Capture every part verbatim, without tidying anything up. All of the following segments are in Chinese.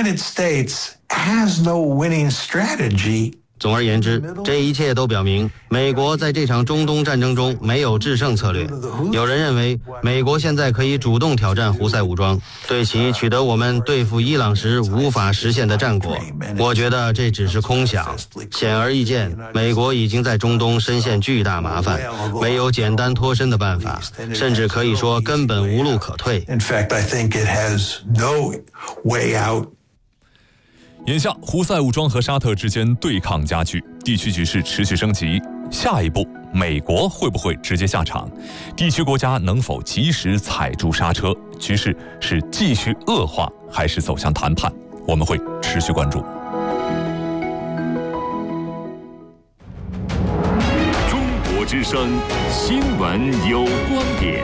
United States has no winning strategy. 总而言之，这一切都表明，美国在这场中东战争中没有制胜策略。有人认为，美国现在可以主动挑战胡塞武装，对其取得我们对付伊朗时无法实现的战果。我觉得这只是空想。显而易见，美国已经在中东深陷巨大麻烦，没有简单脱身的办法，甚至可以说根本无路可退。 In fact, I think it has no way out. 眼下，胡塞武装和沙特之间对抗加剧，地区局势持续升级。下一步，美国会不会直接下场？地区国家能否及时踩住刹车？局势是继续恶化，还是走向谈判？我们会持续关注。 中国之声，新闻有观点。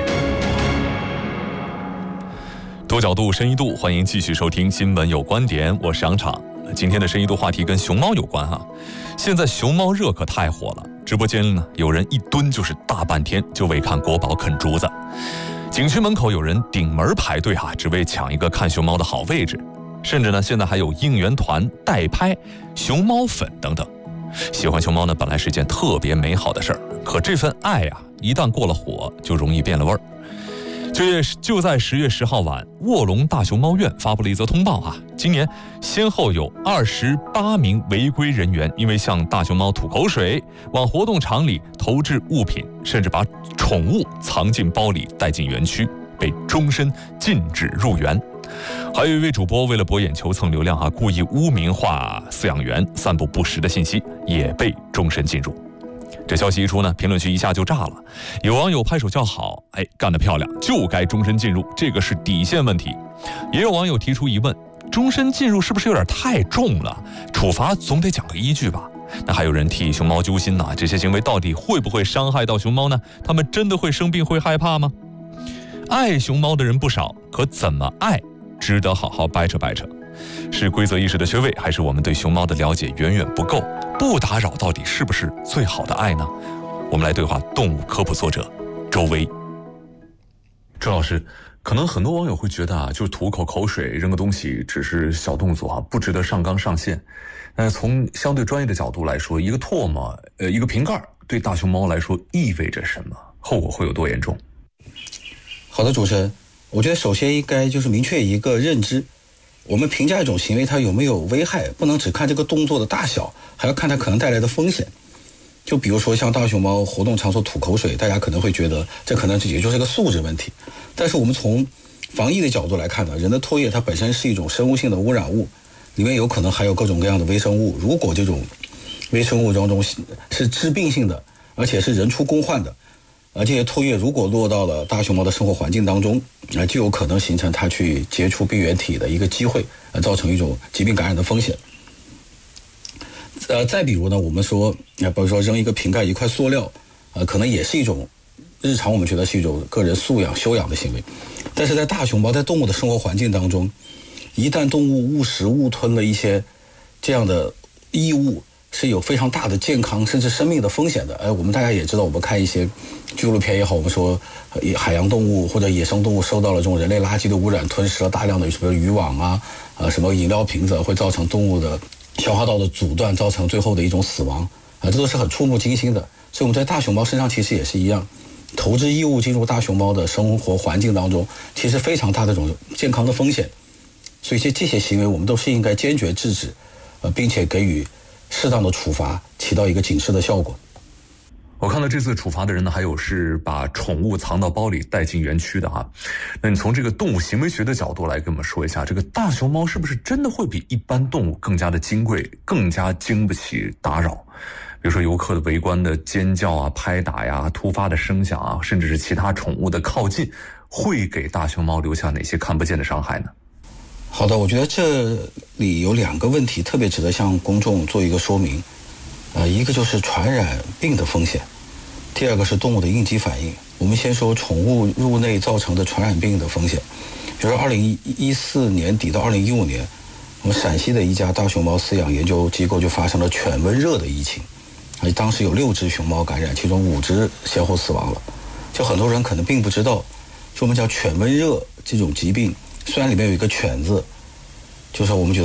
多角度、深一度，欢迎继续收听《新闻有观点》，我是杨昶。今天的深一度话题跟熊猫有关哈。现在熊猫热可太火了，直播间呢有人一蹲就是大半天，就为看国宝啃竹子。景区门口有人顶门排队哈，只为抢一个看熊猫的好位置。甚至呢，现在还有应援团代拍熊猫粉等等。喜欢熊猫呢，本来是件特别美好的事儿，可这份爱啊，一旦过了火，就容易变了味儿。就就在十月十号晚，卧龙大熊猫院发布了一则通报啊，今年先后有二十八名违规人员因为向大熊猫吐口水、往活动场里投掷物品，甚至把宠物藏进包里带进园区，被终身禁止入园。还有一位主播为了博眼球蹭流量啊，故意污名化饲养员，散布不实的信息，也被终身禁入。这消息一出呢，评论区一下就炸了，有网友拍手叫好，哎，干得漂亮，就该终身禁入，这个是底线问题。也有网友提出疑问，终身禁入是不是有点太重了？处罚总得讲个依据吧？那还有人替熊猫揪心呐，这些行为到底会不会伤害到熊猫呢？他们真的会生病会害怕吗？爱熊猫的人不少，可怎么爱值得好好掰扯掰扯。是规则意识的缺位，还是我们对熊猫的了解远远不够？不打扰到底是不是最好的爱呢？我们来对话动物科普作者周薇。周老师，可能很多网友会觉得啊，就吐口口水、扔个东西只是小动作啊，不值得上纲上线。那从相对专业的角度来说，一个唾沫、呃，一个瓶盖，对大熊猫来说意味着什么？后果会有多严重？ 好的，主持人，我觉得首先应该就是明确一个认知。我们评价一种行为它有没有危害，不能只看这个动作的大小，还要看它可能带来的风险。就比如说像大熊猫活动场所吐口水，大家可能会觉得这可能也就是个素质问题。但是我们从防疫的角度来看呢，人的唾液它本身是一种生物性的污染物，里面有可能含有各种各样的微生物。如果这种微生物当中是致病性的，而且是人畜共患的，而这些唾液如果落到了大熊猫的生活环境当中，呃，就有可能形成它去接触病原体的一个机会，呃，造成一种疾病感染的风险。呃，再比如呢，我们说，呃，比如说扔一个瓶盖、一块塑料，呃，可能也是一种日常我们觉得是一种个人素养修养的行为，但是在大熊猫在动物的生活环境当中，一旦动物误食误吞了一些这样的异物，是有非常大的健康甚至生命的风险的。哎，我们大家也知道，我们看一些纪录片也好，我们说海洋动物或者野生动物受到了这种人类垃圾的污染，吞食了大量的什么渔网啊，呃，什么饮料瓶子，会造成动物的消化道的阻断，造成最后的一种死亡啊，这都是很触目惊心的。所以我们在大熊猫身上其实也是一样，投掷异物进入大熊猫的生活环境当中，其实非常大的这种健康的风险。所以这这些行为我们都是应该坚决制止，呃，并且给予适当的处罚，起到一个警示的效果。 我看到这次处罚的人呢，还有是把宠物藏到包里带进园区的哈。那你从这个动物行为学的角度来跟我们说一下，这个大熊猫是不是真的会比一般动物更加的金贵，更加经不起打扰？比如说游客的围观的尖叫啊、拍打呀、突发的声响啊，甚至是其他宠物的靠近，会给大熊猫留下哪些看不见的伤害呢？ 好的，我觉得这里有两个问题特别值得向公众做一个说明。呃，一个就是传染病的风险，第二个是动物的应激反应。我们先说宠物入内造成的传染病的风险。比如说二零一四年底到二零一五年，我们陕西的一家大熊猫饲养研究机构就发生了犬瘟热的疫情，而当时有六只熊猫感染，其中五只先后死亡了。就很多人可能并不知道，就我们叫犬瘟热这种疾病，虽然里面有一个犬字，就是我们觉得